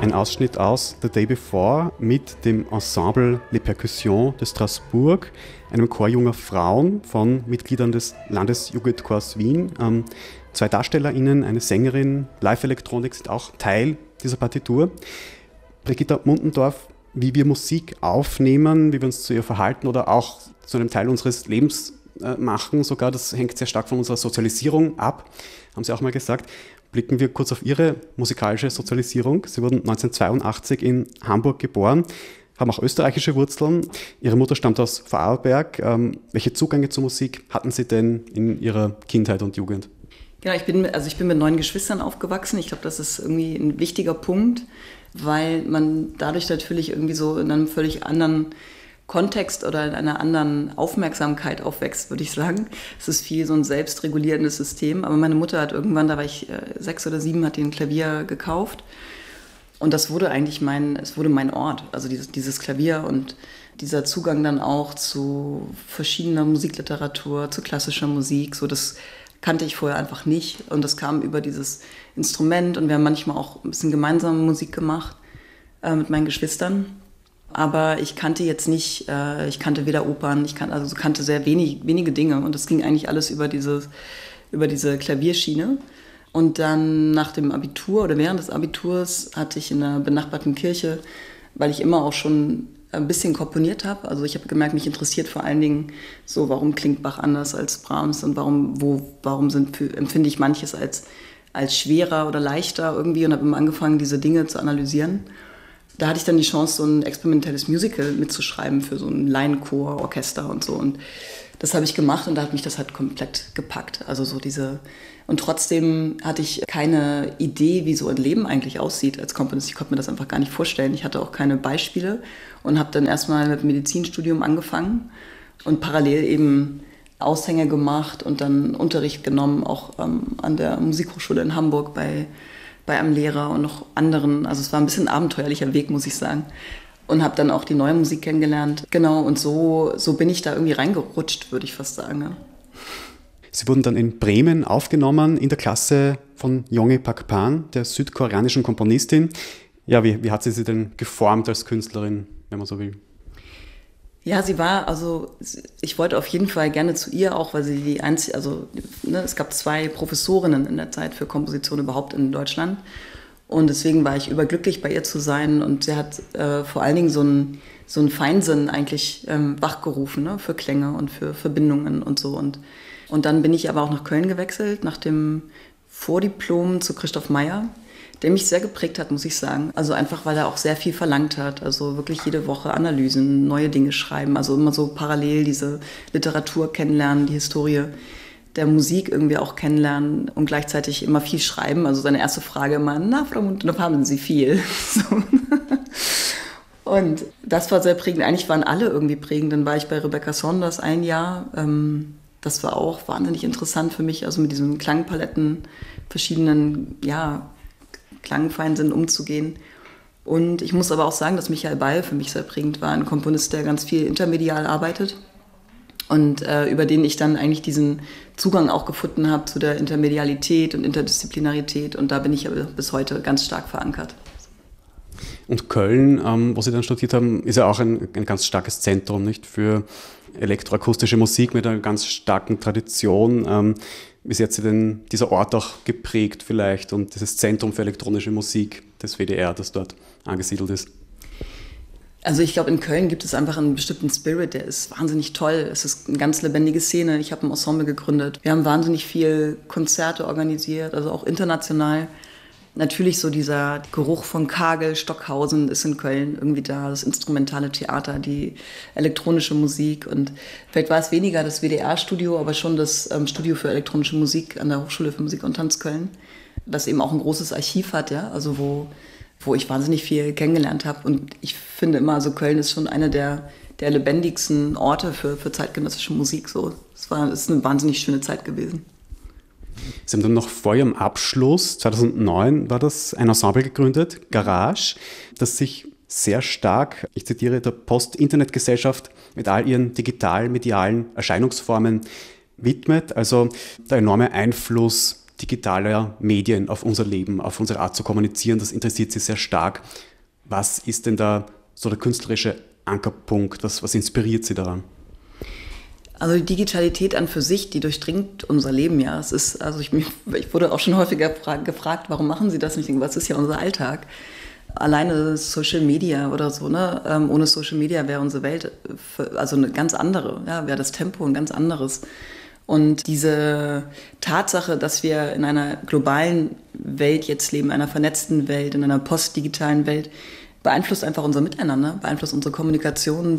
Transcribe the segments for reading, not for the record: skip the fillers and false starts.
ein Ausschnitt aus The Day Before mit dem Ensemble Les Percussions de Strasbourg, einem Chor junger Frauen von Mitgliedern des Landesjugendchors Wien. 2 DarstellerInnen, eine Sängerin, Live-Elektronik sind auch Teil dieser Partitur. Brigitta Muntendorf, wie wir Musik aufnehmen, wie wir uns zu ihr verhalten oder auch zu einem Teil unseres Lebens machen sogar, das hängt sehr stark von unserer Sozialisierung ab, haben Sie auch mal gesagt. Blicken wir kurz auf Ihre musikalische Sozialisierung. Sie wurden 1982 in Hamburg geboren, haben auch österreichische Wurzeln. Ihre Mutter stammt aus Vorarlberg. Welche Zugänge zur Musik hatten Sie denn in Ihrer Kindheit und Jugend? Genau, ich bin mit 9 Geschwistern aufgewachsen. Ich glaube, das ist irgendwie ein wichtiger Punkt, weil man dadurch natürlich irgendwie so in einem völlig anderen Kontext oder in einer anderen Aufmerksamkeit aufwächst, würde ich sagen. Es ist viel so ein selbstregulierendes System. Aber meine Mutter hat irgendwann, da war ich 6 oder 7, hat die ein Klavier gekauft. Und das wurde eigentlich mein Ort. Also dieses Klavier und dieser Zugang dann auch zu verschiedener Musikliteratur, zu klassischer Musik. So, das kannte ich vorher einfach nicht. Und das kam über dieses Instrument. Und wir haben manchmal auch ein bisschen gemeinsame Musik gemacht mit meinen Geschwistern. Aber ich kannte jetzt nicht, ich kannte weder Opern, ich kannte sehr wenige Dinge. Und das ging eigentlich alles über diese Klavierschiene. Und dann nach dem Abitur oder während des Abiturs hatte ich in einer benachbarten Kirche, weil ich immer auch schon ein bisschen komponiert habe. Also ich habe gemerkt, mich interessiert vor allen Dingen so, warum klingt Bach anders als Brahms und warum empfinde ich manches als schwerer oder leichter irgendwie und habe immer angefangen, diese Dinge zu analysieren. Da hatte ich dann die Chance, so ein experimentelles Musical mitzuschreiben für so ein Laienchor, Orchester und so. Und das habe ich gemacht und da hat mich das halt komplett gepackt. Also so und trotzdem hatte ich keine Idee, wie so ein Leben eigentlich aussieht als Komponist. Ich konnte mir das einfach gar nicht vorstellen. Ich hatte auch keine Beispiele und habe dann erstmal mit dem Medizinstudium angefangen und parallel eben Aushänge gemacht und dann Unterricht genommen, auch an der Musikhochschule in Hamburg bei einem Lehrer und noch anderen. Also es war ein bisschen ein abenteuerlicher Weg, muss ich sagen. Und habe dann auch die neue Musik kennengelernt. Genau, und so bin ich da irgendwie reingerutscht, würde ich fast sagen. Ja. Sie wurden dann in Bremen aufgenommen, in der Klasse von Yongey Pakpan, der südkoreanischen Komponistin. Ja, wie hat sie denn geformt als Künstlerin, wenn man so will? Ja, ich wollte auf jeden Fall gerne zu ihr auch, weil sie die einzige, es gab 2 Professorinnen in der Zeit für Komposition überhaupt in Deutschland. Und deswegen war ich überglücklich, bei ihr zu sein. Und sie hat vor allen Dingen so einen Feinsinn eigentlich wachgerufen, ne, für Klänge und für Verbindungen und so. Und dann bin ich aber auch nach Köln gewechselt, nach dem Vordiplom zu Christoph Meyer, der mich sehr geprägt hat, muss ich sagen. Also einfach, weil er auch sehr viel verlangt hat. Also wirklich jede Woche Analysen, neue Dinge schreiben. Also immer so parallel diese Literatur kennenlernen, die Historie der Musik irgendwie auch kennenlernen und gleichzeitig immer viel schreiben. Also seine erste Frage immer, na, Frau Muntendorf, haben Sie viel? So. Und das war sehr prägend. Eigentlich waren alle irgendwie prägend. Dann war ich bei Rebecca Saunders ein Jahr. Das war auch wahnsinnig interessant für mich, also mit diesen Klangpaletten, verschiedenen, Klangfeindsinn umzugehen. Und ich muss aber auch sagen, dass Michael Ball für mich sehr prägend war, ein Komponist, der ganz viel intermedial arbeitet und über den ich dann eigentlich diesen Zugang auch gefunden habe zu der Intermedialität und Interdisziplinarität und da bin ich aber bis heute ganz stark verankert. Und Köln, wo Sie dann studiert haben, ist ja auch ein ganz starkes Zentrum, nicht, für elektroakustische Musik mit einer ganz starken Tradition. Wie sehr hat Sie denn dieser Ort auch geprägt vielleicht und dieses Zentrum für elektronische Musik des WDR, das dort angesiedelt ist? Also ich glaube, in Köln gibt es einfach einen bestimmten Spirit, der ist wahnsinnig toll. Es ist eine ganz lebendige Szene. Ich habe ein Ensemble gegründet. Wir haben wahnsinnig viel Konzerte organisiert, also auch international. Natürlich so dieser Geruch von Kagel, Stockhausen ist in Köln irgendwie da, das instrumentale Theater, die elektronische Musik und vielleicht war es weniger das WDR-Studio, aber schon das Studio für elektronische Musik an der Hochschule für Musik und Tanz Köln, das eben auch ein großes Archiv hat, ja, also wo ich wahnsinnig viel kennengelernt habe und ich finde immer, also Köln ist schon eine der lebendigsten Orte für zeitgenössische Musik, so. Es ist eine wahnsinnig schöne Zeit gewesen. Sie haben dann noch vor Ihrem Abschluss, 2009, war das ein Ensemble gegründet, Garage, das sich sehr stark, ich zitiere, der Post-Internet-Gesellschaft mit all ihren digital-medialen Erscheinungsformen widmet. Also der enorme Einfluss digitaler Medien auf unser Leben, auf unsere Art zu kommunizieren. Das interessiert Sie sehr stark. Was ist denn da so der künstlerische Ankerpunkt? Was inspiriert Sie daran? Also die Digitalität an für sich, die durchdringt unser Leben ja. Es ist, also ich wurde auch schon häufiger gefragt, warum machen Sie das nicht? Was ist ja unser Alltag? Alleine Social Media oder so, ne? Ohne Social Media wäre unsere Welt also eine ganz andere, ja, wäre das Tempo ein ganz anderes. Und diese Tatsache, dass wir in einer globalen Welt jetzt leben, einer vernetzten Welt, in einer postdigitalen Welt, beeinflusst einfach unser Miteinander, beeinflusst unsere Kommunikation,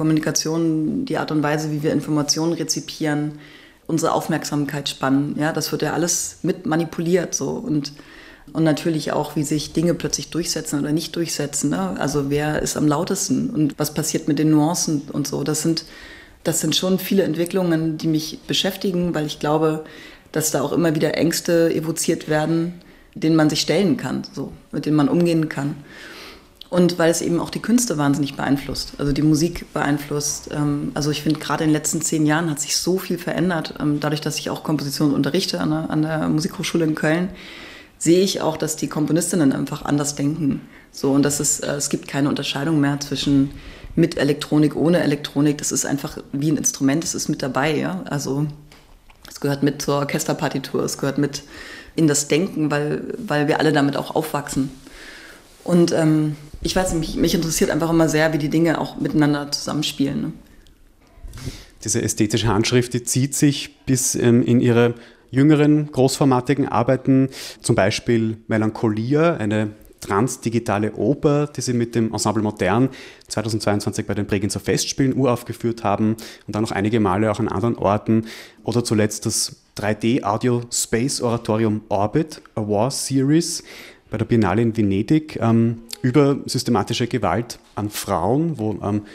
die Art und Weise, wie wir Informationen rezipieren, unsere Aufmerksamkeitsspannen. Ja, das wird ja alles mit manipuliert so und natürlich auch, wie sich Dinge plötzlich durchsetzen oder nicht durchsetzen. Ne? Also wer ist am lautesten und was passiert mit den Nuancen und so. Das sind schon viele Entwicklungen, die mich beschäftigen, weil ich glaube, dass da auch immer wieder Ängste evoziert werden, denen man sich stellen kann, so, mit denen man umgehen kann. Und weil es eben auch die Künste wahnsinnig beeinflusst, also die Musik beeinflusst. Also ich finde, gerade in den letzten 10 Jahren hat sich so viel verändert. Dadurch, dass ich auch Komposition unterrichte an der Musikhochschule in Köln, sehe ich auch, dass die Komponistinnen einfach anders denken. So, und es gibt keine Unterscheidung mehr zwischen mit Elektronik, ohne Elektronik. Das ist einfach wie ein Instrument, es ist mit dabei. Ja? Also es gehört mit zur Orchesterpartitur, es gehört mit in das Denken, weil wir alle damit auch aufwachsen. Und ich weiß nicht, mich interessiert einfach immer sehr, wie die Dinge auch miteinander zusammenspielen. Ne? Diese ästhetische Handschrift, die zieht sich bis in Ihre jüngeren, großformatigen Arbeiten, zum Beispiel Melancholia, eine transdigitale Oper, die Sie mit dem Ensemble Modern 2022 bei den Bregenzer Festspielen uraufgeführt haben und dann noch einige Male auch an anderen Orten. Oder zuletzt das 3D-Audio-Space-Oratorium Orbit, a War Series, bei der Biennale in Venedig, über systematische Gewalt an Frauen, wo